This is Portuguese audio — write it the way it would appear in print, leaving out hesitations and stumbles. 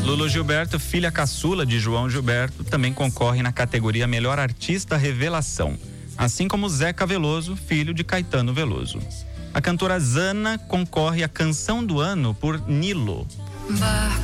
Lulu Gilberto, filha caçula de João Gilberto, também concorre na categoria Melhor Artista Revelação, assim como Zeca Veloso, filho de Caetano Veloso. A cantora Zana concorre à Canção do Ano por Nilo.